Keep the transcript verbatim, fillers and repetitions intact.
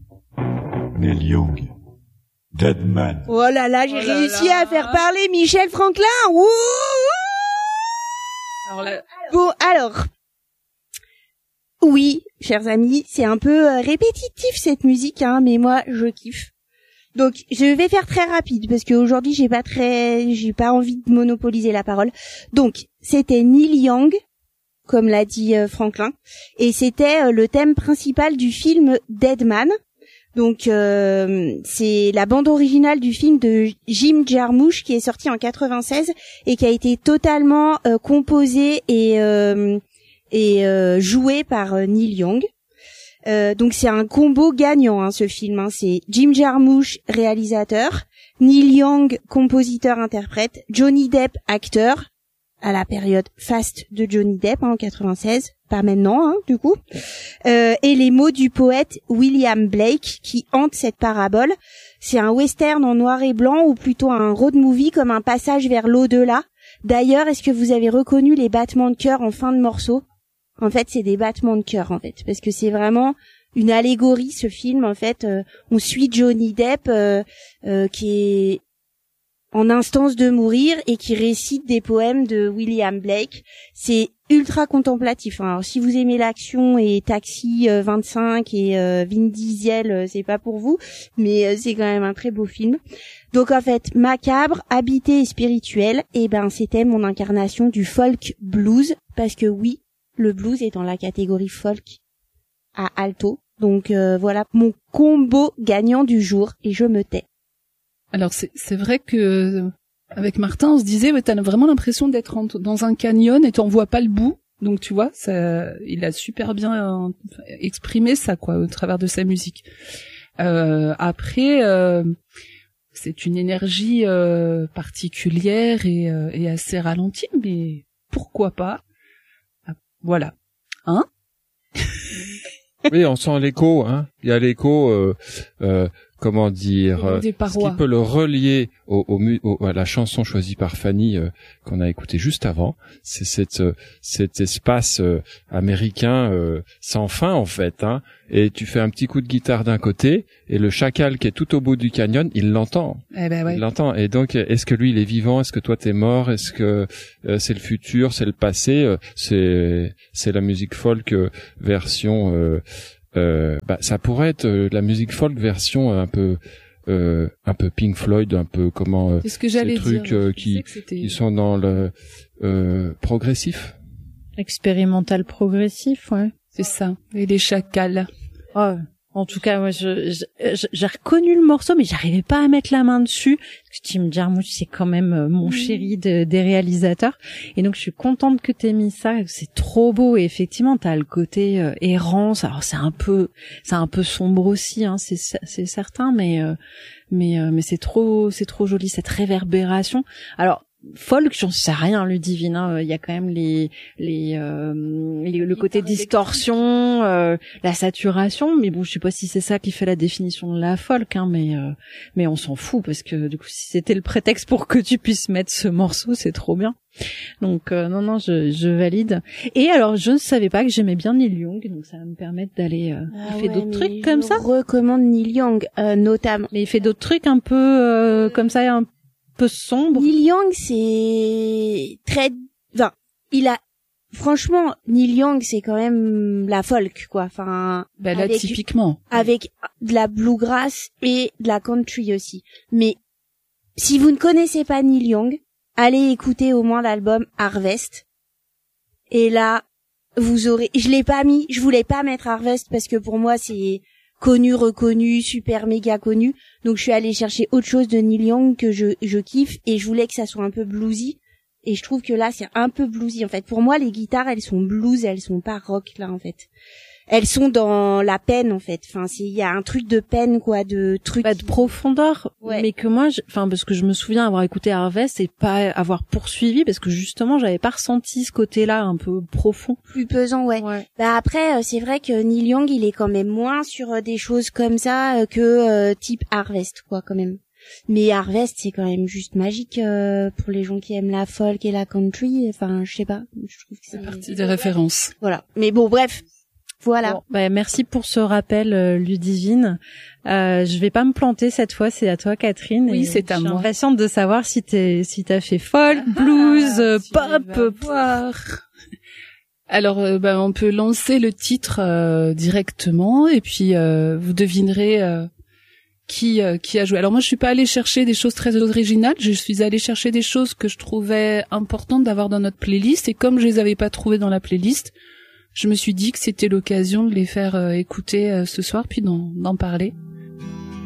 Neil Young. Dead Man. Oh là là, j'ai oh là réussi là. à faire parler Michel Franklin. Ouh, ouh. Alors là, Bon, alors. Oui, chers amis, c'est un peu euh, répétitif cette musique, hein, mais moi, je kiffe. Donc, je vais faire très rapide parce qu'aujourd'hui, j'ai pas très, j'ai pas envie de monopoliser la parole. Donc, c'était Neil Young, comme l'a dit euh, Franklin, et c'était euh, le thème principal du film Dead Man. Donc, euh, c'est la bande originale du film de Jim Jarmusch qui est sorti en quatre-vingt-seize et qui a été totalement euh, composé et euh, et euh, joué par euh, Neil Young. Euh, donc c'est un combo gagnant, hein, ce film. Hein. C'est Jim Jarmusch, réalisateur, Neil Young, compositeur-interprète, Johnny Depp, acteur, à la période faste de Johnny Depp, hein, en quatre-vingt-seize, pas maintenant, hein, du coup, euh, et les mots du poète William Blake qui hantent cette parabole. C'est un western en noir et blanc ou plutôt un road movie comme un passage vers l'au-delà. D'ailleurs, est-ce que vous avez reconnu les battements de cœur en fin de morceau ? En fait, c'est des battements de cœur, en fait, parce que c'est vraiment une allégorie, ce film. En fait, euh, on suit Johnny Depp, euh, euh, qui est en instance de mourir et qui récite des poèmes de William Blake. C'est ultra contemplatif. Hein. Alors, si vous aimez l'action et Taxi euh, vingt-cinq et euh, Vin Diesel, euh, c'est pas pour vous, mais euh, c'est quand même un très beau film. Donc en fait, macabre, habité et spirituel, et ben c'était mon incarnation du folk blues, parce que oui, le blues est dans la catégorie folk à alto. Donc euh, voilà mon combo gagnant du jour et je me tais. alors c'est c'est vrai que avec Martin, on se disait, ouais, t'as vraiment l'impression d'être en, dans un canyon et t'en vois pas le bout. Donc tu vois, ça, il a super bien euh, exprimé ça, quoi, au travers de sa musique. Euh, après, euh, c'est une énergie euh, particulière et, euh, et assez ralentie, mais pourquoi pas? Voilà. Hein? Oui, on sent l'écho, hein. Il y a l'écho, euh, euh, comment dire, euh, des ce qui peut le relier au, au, au, à la chanson choisie par Fanny euh, qu'on a écoutée juste avant. C'est cette, euh, cet espace euh, américain euh, sans fin en fait, hein. Et tu fais un petit coup de guitare d'un côté et le chacal qui est tout au bout du canyon, il l'entend. Eh ben ouais. Il l'entend. Et donc, est-ce que lui, il est vivant? Est-ce que toi, t'es mort? Est-ce que euh, c'est le futur? C'est le passé? euh, C'est c'est la musique folk euh, version. Euh, euh, bah, ça pourrait être euh, la musique folk version euh, un peu euh, un peu Pink Floyd, un peu comment euh, C'est ce que j'allais ces trucs dire. euh, Je qui sais que c'était- qui sont dans le euh, progressif. Expérimental progressif, ouais. C'est ça. Et les chacals. Oh, en tout cas, moi, je, je- je- j'ai reconnu le morceau, mais j'arrivais pas à mettre la main dessus. Parce que Jim Jarmusch, c'est quand même euh, mon chéri de, des réalisateurs. Et donc, je suis contente que t'aies mis ça. C'est trop beau. Et effectivement, t'as le côté euh, errance. Alors, c'est un peu, c'est un peu sombre aussi, hein, c'est, c'est certain, mais, euh, mais, euh, mais c'est trop, c'est trop joli, cette réverbération. Alors, folk, j'en sais rien, le divine, hein. Il y a quand même les, les, euh, les- le côté distorsion, euh, la saturation, mais bon, je sais pas si c'est ça qui fait la définition de la folk, hein, mais, euh, mais on s'en fout parce que du coup, si c'était le prétexte pour que tu puisses mettre ce morceau, c'est trop bien. Donc euh, non, non, je, je valide. Et alors, je ne savais pas que j'aimais bien Neil Young, donc ça va me permettre d'aller. Euh, Ah il fait ouais, d'autres mais trucs comme je ça. recommande Neil Young, euh, notamment. Mais il fait d'autres trucs un peu euh, comme ça, un peu sombres. Neil Young, c'est très, enfin, il a, franchement, Neil Young, c'est quand même la folk, quoi. Enfin, Ben là, avec, typiquement. avec de la bluegrass et de la country aussi. Mais si vous ne connaissez pas Neil Young, allez écouter au moins l'album Harvest. Et là, vous aurez, je l'ai pas mis, je voulais pas mettre Harvest parce que pour moi c'est connu, reconnu, super méga connu. Donc je suis allée chercher autre chose de Neil Young que je, je kiffe et je voulais que ça soit un peu bluesy. Et je trouve que là c'est un peu bluesy en fait. Pour moi les guitares elles sont blues, elles sont pas rock là en fait. Elles sont dans la peine en fait. Enfin c'est, il y a un truc de peine quoi, de truc. Pas de profondeur, Ouais. mais que moi, je- enfin parce que je me souviens avoir écouté Harvest et pas avoir poursuivi parce que justement j'avais pas ressenti ce côté-là un peu profond. Plus pesant ouais. Bah après, euh, c'est vrai que Neil Young, il est quand même moins sur euh, des choses comme ça euh, que euh, type Harvest, quoi, quand même. Mais Harvest, c'est quand même juste magique euh, pour les gens qui aiment la folk et la country. Enfin, je sais pas, je trouve que c'est C'est partie des références. Voilà. Mais bon, bref, Voilà. Bon, bah, merci pour ce rappel, euh, Ludivine. Euh, je vais pas me planter cette fois, c'est à toi, Catherine. Oui, et c'est à je suis moi. impatiente de savoir si t'es, si t'as fait folk, blues, euh, Tu vas pop. voir. Alors, euh, bah, on peut lancer le titre euh, directement et puis euh, vous devinerez euh, qui euh, qui a joué. Alors moi, je suis pas allée chercher des choses très originales. Je suis allée chercher des choses que je trouvais importantes d'avoir dans notre playlist. Et comme je les avais pas trouvées dans la playlist, je me suis dit que c'était l'occasion de les faire euh, écouter euh, ce soir, puis d'en, d'en parler.